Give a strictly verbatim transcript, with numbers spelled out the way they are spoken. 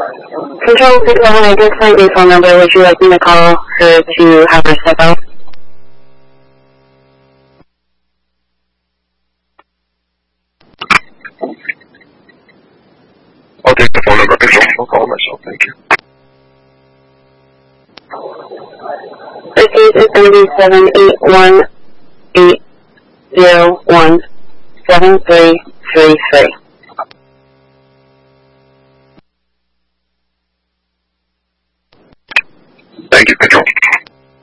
Control six eleven, I just sent your phone number. Would you like me to call her to have her step out? I'll take the phone number, Control. I'll call myself, thank you. This case is going to be seven eight one eight zero one seven three three three.